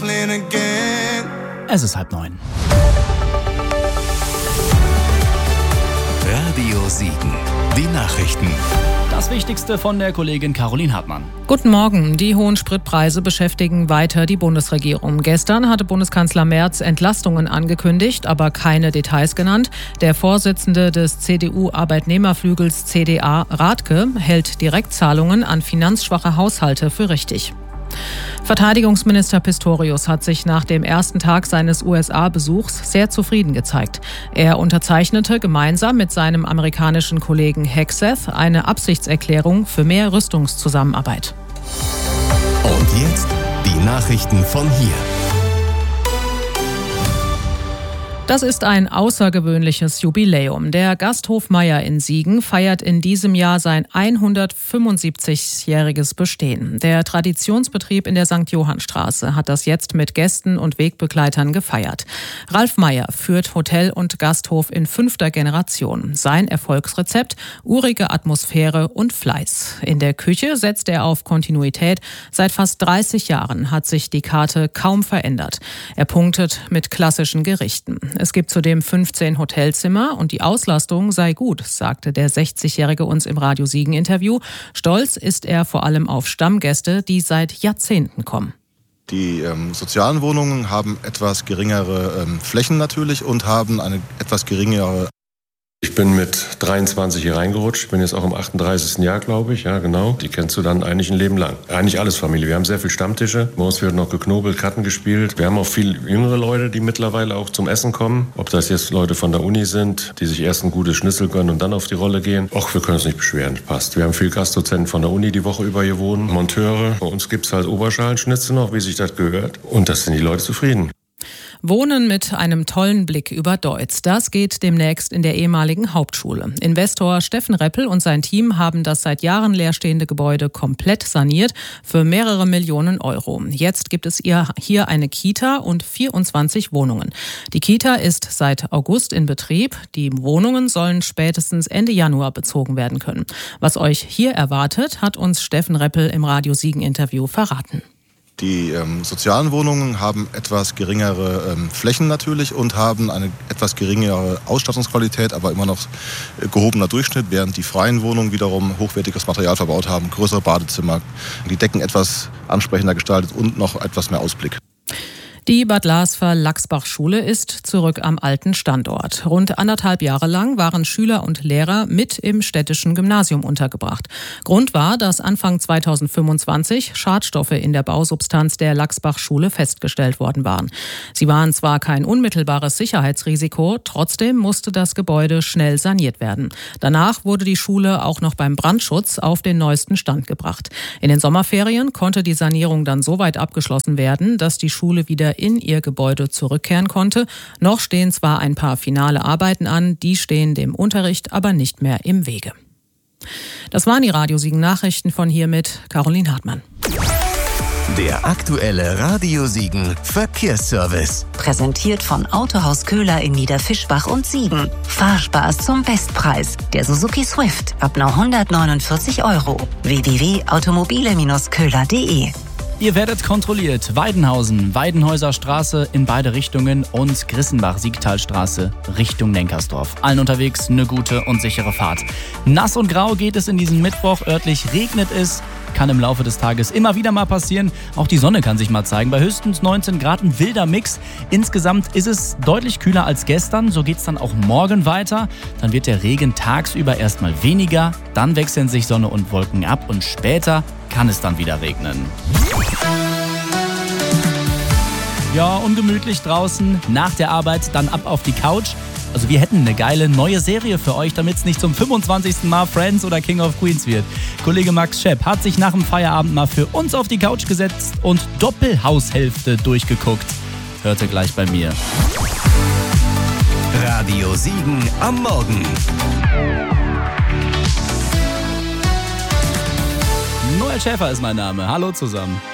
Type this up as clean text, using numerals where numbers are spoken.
lean again. Es ist 8:30. Radio Siegen. Die Nachrichten. Das Wichtigste von der Kollegin Caroline Hartmann. Guten Morgen. Die hohen Spritpreise beschäftigen weiter die Bundesregierung. Gestern hatte Bundeskanzler Merz Entlastungen angekündigt, aber keine Details genannt. Der Vorsitzende des CDU-Arbeitnehmerflügels CDA, Rathke, hält Direktzahlungen an finanzschwache Haushalte für richtig. Verteidigungsminister Pistorius hat sich nach dem ersten Tag seines USA-Besuchs sehr zufrieden gezeigt. Er unterzeichnete gemeinsam mit seinem amerikanischen Kollegen Hegseth eine Absichtserklärung für mehr Rüstungszusammenarbeit. Und jetzt die Nachrichten von hier. Das ist ein außergewöhnliches Jubiläum. Der Gasthof Meier in Siegen feiert in diesem Jahr sein 175-jähriges Bestehen. Der Traditionsbetrieb in der St. Johannstraße hat das jetzt mit Gästen und Wegbegleitern gefeiert. Ralf Meier führt Hotel und Gasthof in 5. Generation. Sein Erfolgsrezept: urige Atmosphäre und Fleiß. In der Küche setzt er auf Kontinuität. Seit fast 30 Jahren hat sich die Karte kaum verändert. Er punktet mit klassischen Gerichten. Es gibt zudem 15 Hotelzimmer und die Auslastung sei gut, sagte der 60-Jährige uns im Radio Siegen-Interview. Stolz ist er vor allem auf Stammgäste, die seit Jahrzehnten kommen. Die sozialen Wohnungen haben etwas geringere Flächen natürlich und haben eine etwas geringere. Ich bin mit 23 hier reingerutscht. Ich bin jetzt auch im 38. Jahr, glaube ich. Ja, genau. Die kennst du dann eigentlich ein Leben lang. Eigentlich alles Familie. Wir haben sehr viele Stammtische. Bei uns wird noch geknobelt, Karten gespielt. Wir haben auch viele jüngere Leute, die mittlerweile auch zum Essen kommen. Ob das jetzt Leute von der Uni sind, die sich erst ein gutes Schnitzel gönnen und dann auf die Rolle gehen. Och, wir können uns nicht beschweren. Passt. Wir haben viele Gastdozenten von der Uni die Woche über hier wohnen. Monteure. Bei uns gibt es halt Oberschalenschnitzel noch, wie sich das gehört. Und das sind die Leute zufrieden. Wohnen mit einem tollen Blick über Deutz. Das geht demnächst in der ehemaligen Hauptschule. Investor Steffen Reppel und sein Team haben das seit Jahren leerstehende Gebäude komplett saniert für mehrere Millionen Euro. Jetzt gibt es hier eine Kita und 24 Wohnungen. Die Kita ist seit August in Betrieb. Die Wohnungen sollen spätestens Ende Januar bezogen werden können. Was euch hier erwartet, hat uns Steffen Reppel im Radio Siegen-Interview verraten. Die sozialen Wohnungen haben etwas geringere Flächen natürlich und haben eine etwas geringere Ausstattungsqualität, aber immer noch gehobener Durchschnitt, während die freien Wohnungen wiederum hochwertiges Material verbaut haben, größere Badezimmer, die Decken etwas ansprechender gestaltet und noch etwas mehr Ausblick. Die Bad Lasfer-Lachsbach-Schule ist zurück am alten Standort. Rund 1,5 Jahre lang waren Schüler und Lehrer mit im städtischen Gymnasium untergebracht. Grund war, dass Anfang 2025 Schadstoffe in der Bausubstanz der Lachsbach-Schule festgestellt worden waren. Sie waren zwar kein unmittelbares Sicherheitsrisiko, trotzdem musste das Gebäude schnell saniert werden. Danach wurde die Schule auch noch beim Brandschutz auf den neuesten Stand gebracht. In den Sommerferien konnte die Sanierung dann so weit abgeschlossen werden, dass die Schule wieder in ihr Gebäude zurückkehren konnte. Noch stehen zwar ein paar finale Arbeiten an, die stehen dem Unterricht aber nicht mehr im Wege. Das waren die Radio Siegen Nachrichten von hier mit Caroline Hartmann. Der aktuelle Radio Siegen Verkehrsservice. Präsentiert von Autohaus Köhler in Niederfischbach und Siegen. Fahrspaß zum Bestpreis. Der Suzuki Swift ab nur 149 Euro. www.automobile-köhler.de. Ihr werdet kontrolliert. Weidenhausen, Weidenhäuser Straße in beide Richtungen und Grissenbach-Siegtalstraße Richtung Nenkersdorf. Allen unterwegs eine gute und sichere Fahrt. Nass und grau geht es in diesen Mittwoch. Örtlich regnet es. Kann im Laufe des Tages immer wieder mal passieren. Auch die Sonne kann sich mal zeigen. Bei höchstens 19 Grad ein wilder Mix. Insgesamt ist es deutlich kühler als gestern. So geht es dann auch morgen weiter. Dann wird der Regen tagsüber erstmal weniger. Dann wechseln sich Sonne und Wolken ab und später kann es dann wieder regnen. Ja, ungemütlich draußen. Nach der Arbeit dann ab auf die Couch. Also wir hätten eine geile neue Serie für euch, damit es nicht zum 25. Mal Friends oder King of Queens wird. Kollege Max Schepp hat sich nach dem Feierabend mal für uns auf die Couch gesetzt und Doppelhaushälfte durchgeguckt. Hört ihr gleich bei mir. Radio Siegen am Morgen. Noel Schäfer ist mein Name. Hallo zusammen.